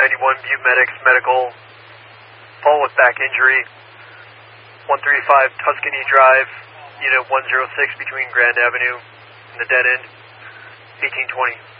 91 Butte Medics Medical, fall with back injury, 135 Tuscany Drive, Unit 106 between Grand Avenue and the dead end, 1820.